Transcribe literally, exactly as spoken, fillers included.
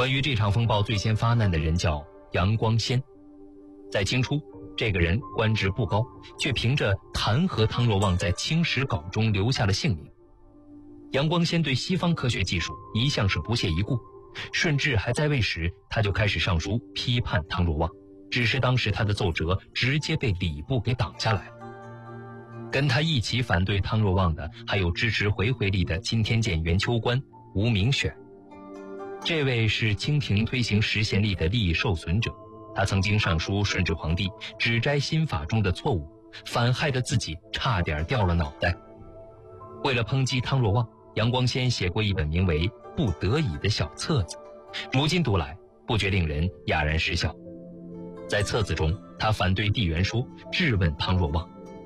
关于这场风暴最先发难的人叫杨光先。在清初，这个人官职不高，却凭着弹劾汤若望在清史稿中留下了姓名。杨光先对西方科学技术一向是不屑一顾，顺治还在位时，他就开始上书批判汤若望，只是当时他的奏折直接被礼部给挡下来了。跟他一起反对汤若望的还有支持回回历的钦天监元秋官吴明选。这位是清廷推行实贤历的利益受损者，他曾经上书顺治皇帝，指摘新法中的错误，反害得自己差点掉了脑袋。为了抨击汤若望，杨光先写过一本名为《不得已》的小册子，如今读来不觉令人哑然失笑。在册子中，他反对帝元说，质问汤若望，